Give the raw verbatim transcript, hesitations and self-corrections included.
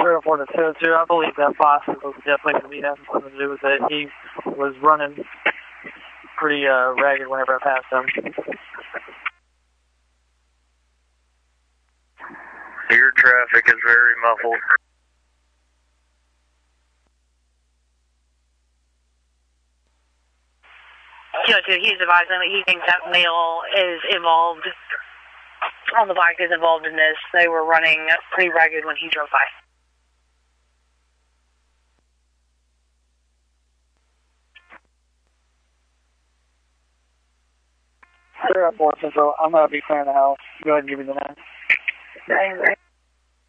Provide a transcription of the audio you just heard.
Zero four to two two. I believe that boss was definitely going to be having something to do with it. He was running pretty uh, ragged whenever I passed him. Your traffic is very muffled. Kilo two, he's advising that he thinks that male is involved on the bike, is involved in this. They were running pretty ragged when he drove by. Zero four Central, I'm going to be clearing the house. Go ahead and give me the nine. Nine,